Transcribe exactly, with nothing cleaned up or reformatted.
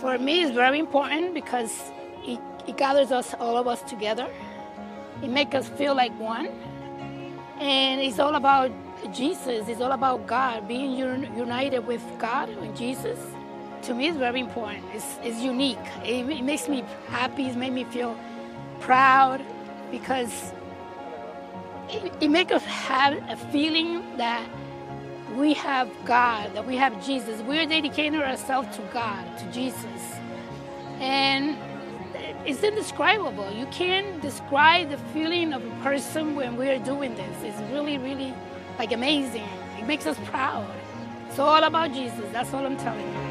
For me, it's very important because it, it gathers us, all of us together. It makes us feel like one. And it's all about Jesus. It's all about God, being un united with God and Jesus. To me, it's very important. It's, it's unique. It, it makes me happy. It makes me feel proud because it, it makes us have a feeling that we have God, that we have Jesus. We're dedicating ourselves to God, to Jesus. And it's indescribable. You can't describe the feeling of a person when we're doing this. It's really, really like amazing. It makes us proud. It's all about Jesus. That's all I'm telling you.